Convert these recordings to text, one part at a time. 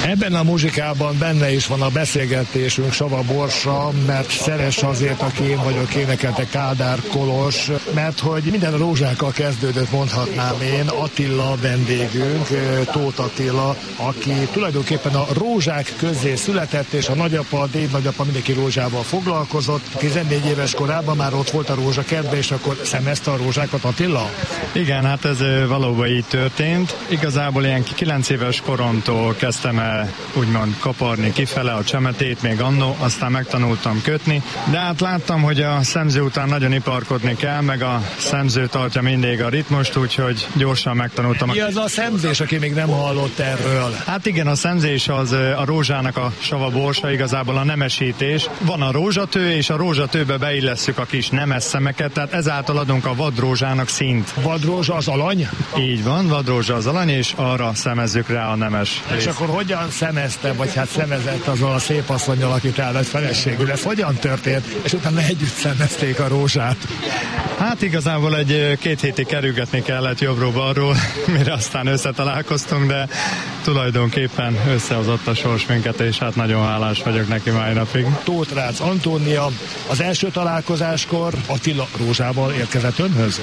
Ebben a muzsikában benne is van a beszélgetésünk Sava Borsa, mert Szeress azért, aki én vagyok, énekelte Kádár Kolos, mert hogy minden a rózsákkal kezdődött, mondhatnám én. Attila vendégünk, Tóth Attila, aki tulajdonképpen a rózsák közé született, és a nagyapa, a dédnagyapa mindenki rózsával foglalkozott. 14 éves korában már ott volt a rózsakertben, és akkor szemezte a rózsákat, Attila? Igen, hát ez valóban így történt. Igazából ilyen 9 éves koromtól kezdtem el úgymond kaparni kifele a csemetét, még annó, aztán megtanultam kötni, de hát láttam, hogy a szemző után nagyon iparkodni kell, meg a szemző tartja mindig a ritmust, úgyhogy gyorsan megtanultam. Mi az a szemzés, aki még nem hallott erről? Hát igen, a szemzés az a rózsának a Sava Borsa, igazából a nemesítés. Van a rózsatő, és a rózsatőbe beillesszük a kis nemes szemeket, tehát ezáltal adunk a vadrózsának színt. Vadrózsa az alany? Így van, vadrózsa az alany, és arra szemezzük rá a nemes És részt. akkor hogyan szemezte, vagy hát szemezett azzal a szép asszonnyal, akit elvett feleségül? Ez hogyan történt? És utána együtt szemezték a rózsát. Hát igazából egy 2 hétig kerülgetni kellett jobbról-balról, mire aztán összetalálkoztunk, de tulajdonképpen összehozott a sors minket, és hát nagyon hálás vagyok neki mai napig. Tóth Rácz Antónia, az első találkozáskor Attila rózsával érkezett önhöz?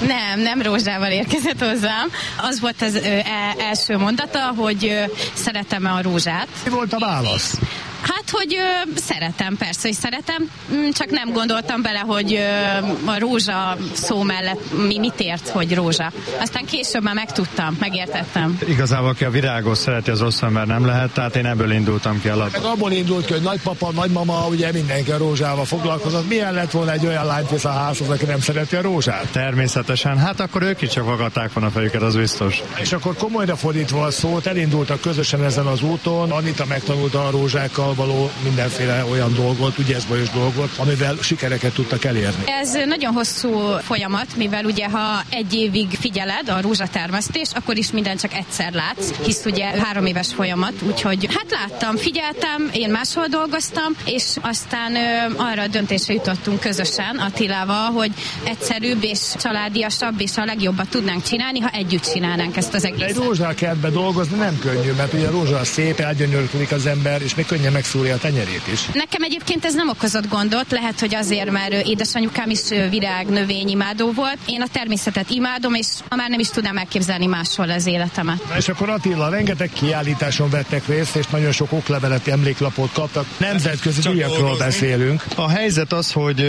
Nem rózsával érkezett hozzám. Az volt az első mondata, hogy szeretem-e a rózsát. Mi volt a válasz? Hát, hogy szeretem, persze, hogy szeretem, csak nem gondoltam bele, hogy a rózsa szó mellett mit ért, hogy rózsa. Aztán később már megtudtam, megértettem. Igazából, aki a virágot szereti, az rossz ember nem lehet, tehát én ebből indultam ki alap. Meg abból indult ki, hogy nagypapa, nagymama, ugye mindenki a rózsával foglalkozott. Milyen lett volna egy olyan lányt visz a házhoz, aki nem szereti a rózsát? Természetesen, hát akkor ők is csak vagatták volna a fejüket, az biztos. És akkor komolyra fordítva a szót, elindultak közösen ezen az úton. Anita megtanulta a rózsákkal való mindenféle olyan dolgot, ügyesbajos dolgot, amivel sikereket tudtak elérni. Ez nagyon hosszú folyamat, mivel ugye ha 1 évig figyeled a rózsatermesztést, akkor is mindent csak egyszer látsz, hisz ugye 3 éves folyamat, úgyhogy hát láttam, figyeltem, én máshol dolgoztam, és aztán arra a döntésre jutottunk közösen Attilával, hogy egyszerűbb és családiasabb és a legjobbat tudnánk csinálni, ha együtt csinálnánk ezt az egészet. Egy rózsakertben dolgozni nem könnyű, mert ugye a rózsa szép, elgyönyörködik az ember, és még könnyen megszúrja a tenyerét is. Nekem egyébként ez nem okozott gondot, lehet, hogy azért, mert édesanyukám is virág, növény imádó volt. Én a természetet imádom, és már nem is tudnám elképzelni máshol az életemet. Na és akkor Attila, rengeteg kiállításon vettek részt, és nagyon sok oklevelet, emléklapot kaptak. Nemzetközi díjakról beszélünk. A helyzet az, hogy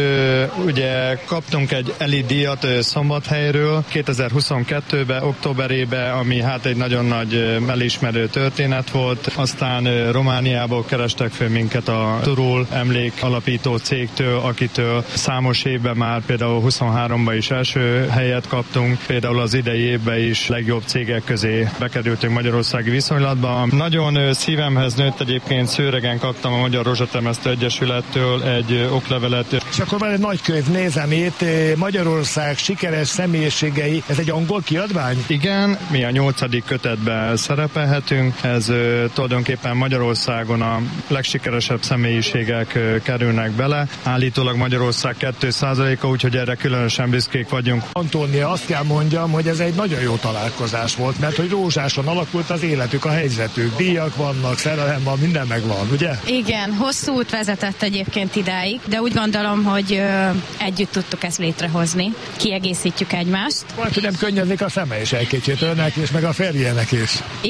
ugye kaptunk egy Eli díjat Szombathelyről 2022-ben, októberében, ami hát egy nagyon nagy elismerő történet volt. Aztán Romániából kerestek föl minket a Turul emlék alapító cégtől, akitől számos évben már például 23-ban is első helyet kaptunk, például az idei évben is legjobb cégek közé bekerültünk magyarországi viszonylatba. Nagyon szívemhez nőtt egyébként, Szőregen kaptam a Magyar Rózsatermesztő Egyesülettől egy oklevelet. És akkor van egy nagy könyv, nézem itt, Magyarország sikeres személyiségei, ez egy angol kiadvány? Igen, mi a 8. kötetben szerepelhetünk, ez tulajdonképpen Magyarországon a legsikeresebb személyiségek kerülnek bele. Állítólag Magyarország 2%-a, úgyhogy erre különösen büszkék vagyunk. Antónia, azt kell mondjam, hogy ez egy nagyon jó találkozás volt, mert hogy rózsáson alakult az életük, a helyzetük. Díjak vannak, szerelem van, minden megvan, ugye? Igen, hosszú út vezetett egyébként idáig, de úgy gondolom, hogy együtt tudtuk ezt létrehozni. Kiegészítjük egymást. Majd, hogy nem könnyedik a szeme is egy kicsit önnek is, meg a férjének is.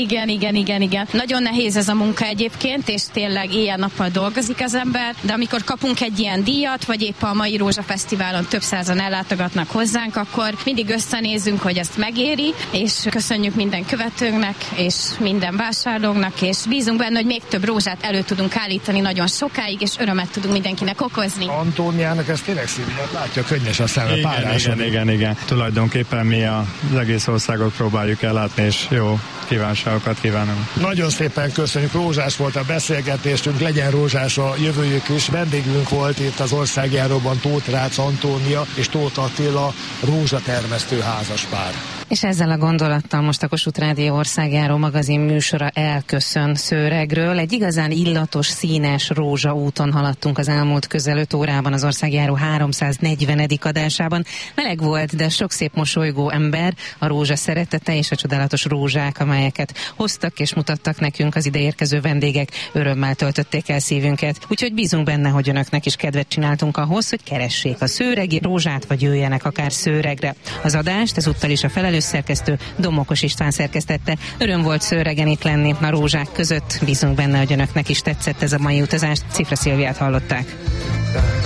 Igen. Nagyon nehéz ez a munka egyébként, és tényleg éjjel-nappal dolgozik az ember, de amikor kapunk egy ilyen díjat, vagy épp a mai Rózsafesztiválon több százan ellátogatnak hozzánk, akkor mindig összenézünk, hogy ezt megéri, és köszönjük minden követőnknek, és minden vásárlónknak, és bízunk benne, hogy még több rózsát elő tudunk állítani nagyon sokáig, és örömet tudunk mindenkinek okozni. Antóniának ez tényleg szívügyet látja, könnyes a szeme, páráson. Igen. Tulajdonképpen mi az egész országot próbáljuk ellátni, és jó kívánságokat kívánunk. Nagyon szépen köszönjük, rózsás volt a beszélgetésünk, legyen rózsás a jövőjük is. Vendégünk volt itt az országjáróban Tóth Rácz Antónia és Tóth Attila, rózsatermesztő házaspár. És ezzel a gondolattal most a Kossuth Rádió országjáró magazin műsora elköszön Szőregről. Egy igazán illatos, színes rózsa úton haladtunk az elmúlt közel 5 órában az országjáró 340. adásában. Meleg volt, de sok szép mosolygó ember, a rózsa szeretete és a csodálatos rózsák, amelyeket hoztak és mutattak nekünk az ideérkező vendégek, örömmel töltötték el szívünket. Úgyhogy bízunk benne, hogy önöknek is kedvet csináltunk ahhoz, hogy keressék a szőregi rózsát, vagy jöjjenek akár Szőregre. Az adást ezúttal is a felelős szerkesztő Domokos István szerkesztette. Öröm volt Szőregen itt lenni a rózsák között. Bízunk benne, hogy önöknek is tetszett ez a mai utazás. Cifra Szilviát hallották.